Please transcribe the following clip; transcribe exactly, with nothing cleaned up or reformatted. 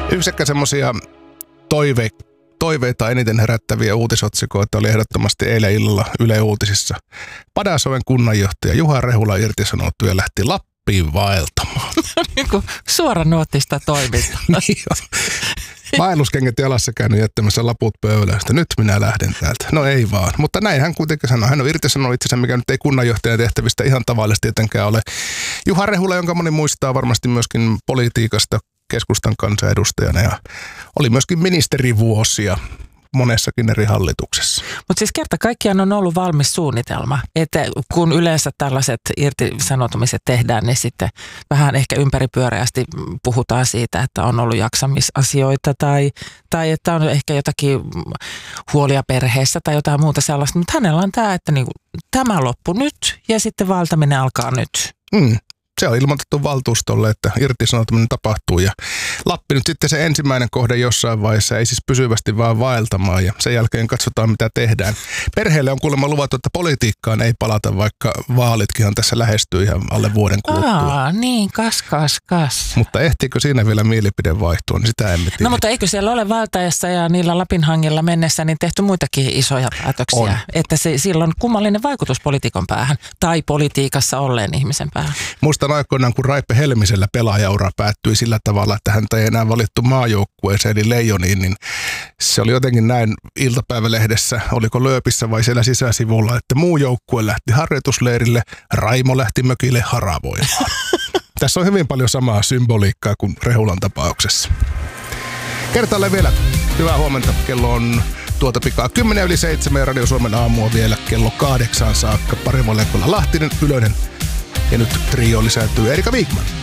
Yksi ehkä semmoisia toive, toiveita eniten herättäviä uutisotsikoita oli ehdottomasti eilen illalla Yle Uutisissa. Padasjoen kunnanjohtaja Juha Rehula irtisanouttui ja lähti Lappiin vaeltamaan. Niin kuin suoranuottista toimintaa. Niin vaelluskengät jalassa käynyt jättämässä laput pöydälle. Nyt minä lähden täältä. No ei vaan. Mutta näin hän kuitenkin sanoi. Hän on irtisanonut itsensä, mikä nyt ei kunnanjohtajan tehtävistä ihan tavallisesti tietenkään ole. Juha Rehula, jonka moni muistaa varmasti myöskin politiikasta keskustan kansanedustajana ja oli myöskin ministerivuosia monessakin eri hallituksessa. Mutta siis kerta kaikkiaan on ollut valmis suunnitelma, että kun yleensä tällaiset irtisanoutumiset tehdään, niin sitten vähän ehkä ympäripyöreästi puhutaan siitä, että on ollut jaksamisasioita tai, tai että on ehkä jotakin huolia perheessä tai jotain muuta sellaista. Mutta hänellä on tämä, että niinku, tämä loppu nyt ja sitten valtaminen alkaa nyt. Mm. Se on ilmoitettu valtuustolle, että irtisanoutuminen tapahtuu ja Lappi nyt sitten se ensimmäinen kohde jossain vaiheessa, ei siis pysyvästi vaan vaeltamaan ja sen jälkeen katsotaan mitä tehdään. Perheelle on kuulemma luvattu, että politiikkaan ei palata, vaikka vaalitkin tässä lähestyy ihan alle vuoden kuluttua. Aa, niin, kas, kas, kas. Mutta ehtiikö siinä vielä mielipide vaihtua, niin sitä emme tiedä. No mutta eikö siellä ole valtajassa ja niillä Lapinhangilla mennessä niin tehty muitakin isoja päätöksiä? On. Että se, sillä on kummallinen vaikutus poliitikon päähän tai politiikassa olleen ihmisen päähän. Muistan aikoinaan, kun Raipe Helmisellä pelaajaura päättyi sillä tavalla, että häntä ei enää valittu maajoukkueeseen eli Leijoniin, niin se oli jotenkin näin iltapäivälehdessä, oliko Lööpissä vai siellä sisäsivulla, että muu joukkue lähti harjoitusleirille, Raimo lähti mökille haravoimaan. Tässä on hyvin paljon samaa symboliikkaa kuin Rehulan tapauksessa. Kertaalleen vielä hyvää huomenta, kello on tuota pikaa kymmenen yli seitsemän ja Radio Suomen aamua vielä kello kahdeksaan saakka. Pari Molekolla Lahtinen, Ylönen. Ja nyt trio lisääntyy Erika Wigman.